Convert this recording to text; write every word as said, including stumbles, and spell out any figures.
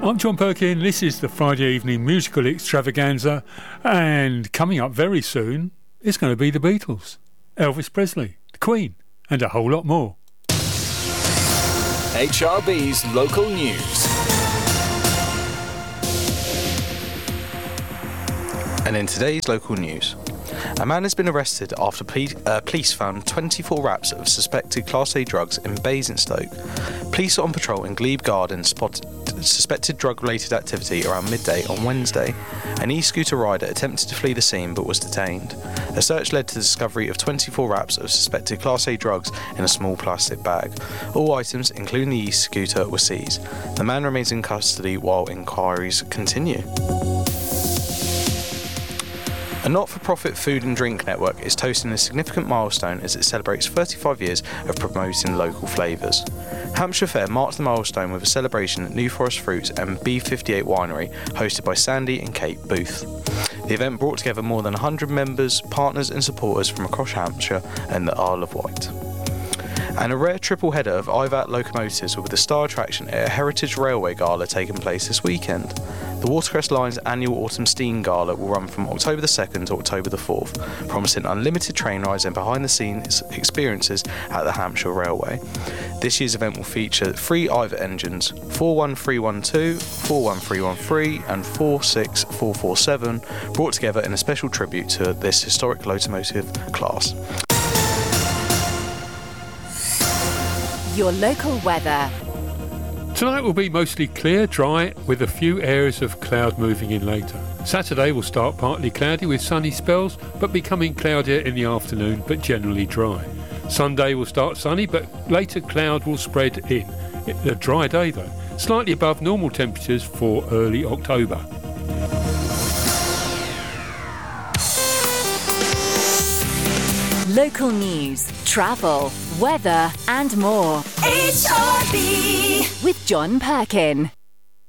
I'm John Perkin, this is the Friday evening musical extravaganza, and coming up very soon is going to be the Beatles, Elvis Presley, the Queen, and a whole lot more. H R B's local news. And in today's local news, a man has been arrested after police, uh, police found twenty-four wraps of suspected Class A drugs in Basingstoke. Police on patrol in Glebe Garden spotted suspected drug-related activity around midday on Wednesday. An e-scooter rider attempted to flee the scene but was detained. A search led to the discovery of twenty-four wraps of suspected Class A drugs in a small plastic bag. All items, including the e-scooter, were seized. The man remains in custody while inquiries continue. A not-for-profit food and drink network is toasting a significant milestone as it celebrates thirty-five years of promoting local flavours. Hampshire Fair marked the milestone with a celebration at New Forest Fruits and B fifty-eight Winery, hosted by Sandy and Kate Booth. The event brought together more than one hundred members, partners and supporters from across Hampshire and the Isle of Wight. And a rare triple header of I V A T locomotives with the star attraction at a Heritage Railway Gala taking place this weekend. The Watercress Line's annual Autumn Steam Gala will run from October the second to October the fourth, promising unlimited train rides and behind-the-scenes experiences at the Hampshire Railway. This year's event will feature three I V A T engines, four one three one two, four one three one three and four six four four seven, brought together in a special tribute to this historic locomotive class. Your local weather. Tonight will be mostly clear, dry, with a few areas of cloud moving in later. Saturday will start partly cloudy with sunny spells, but becoming cloudier in the afternoon, but generally dry. Sunday will start sunny, but later cloud will spread in. A dry day though, slightly above normal temperatures for early October. Local news, travel, weather and more. H R B with John Perkin.